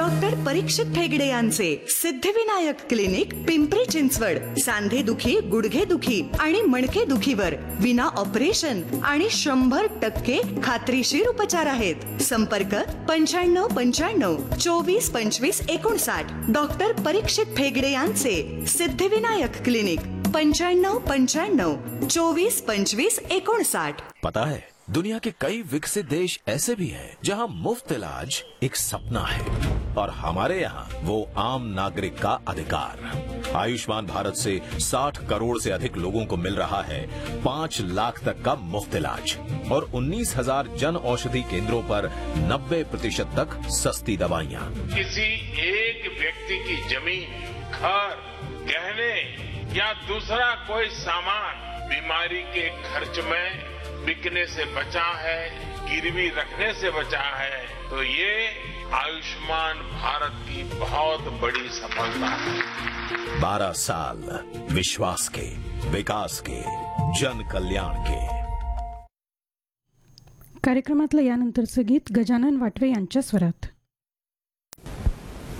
Doctor Parikshit ठेगडे यांचे Siddhivinayak clinic, Pimpri Chinchwad. सांधेदुखी, गुडघेदुखी आणि मणकेदुखीवर विना ऑपरेशन आणि 100% खात्रीशीर उपचार आहेत. संपर्क 9595 24 25 59. डॉक्टर परीक्षित ठेगडे यांचे सिद्धिविनायक क्लिनिक, 9595 24 25 59. पता है, दुनिया के कई विकसित देश ऐसे भी हैं जहां मुफ्त इलाज एक सपना है और हमारे यहाँ वो आम नागरिक का अधिकार। आयुष्मान भारत से 60 करोड़ से अधिक लोगों को मिल रहा है 5 लाख तक का मुफ्त इलाज और 19,000 जन औषधि केंद्रों पर 90% तक सस्ती दवाइयाँ। किसी एक व्यक्ति की जमीन, घर, गहने या दूसरा कोई सामान बीमारी के खर्च में बिकने से बचा है, गिरवी रखने से बचा है, तो ये आयुष्मान भारत की बहुत बड़ी सफलता है। 12 साल विश्वास के, विकास के, जन कल्याण के। कार्यक्रमातलं यानंतरचं गीत गजानन वाटवे यांच्या स्वरात.